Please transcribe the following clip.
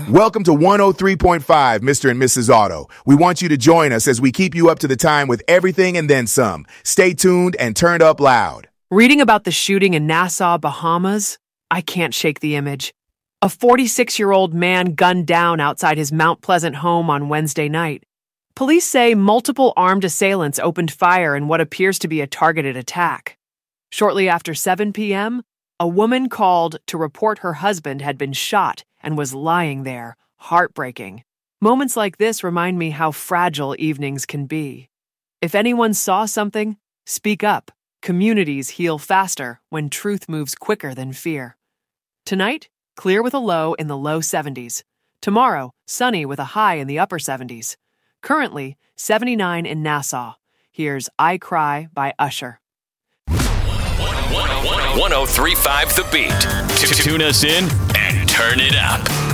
Welcome to 103.5, Mr. and Mrs. Auto. We want you to join us as we keep you up to the time with everything and then some. Stay tuned and turn up loud. Reading about the shooting in Nassau, Bahamas, I can't shake the image. A 46-year-old man gunned down outside his Mount Pleasant home on Wednesday night. Police say multiple armed assailants opened fire in what appears to be a targeted attack. Shortly after 7 p.m., a woman called to report her husband had been shot and was lying there, heartbreaking. Moments like this remind me how fragile evenings can be. If anyone saw something, speak up. Communities heal faster when truth moves quicker than fear. Tonight, clear with a low in the low 70s. Tomorrow, sunny with a high in the upper 70s. Currently, 79 in Nassau. Here's I Cry by Usher. 103.5 The Beat. Tune us in and turn it up.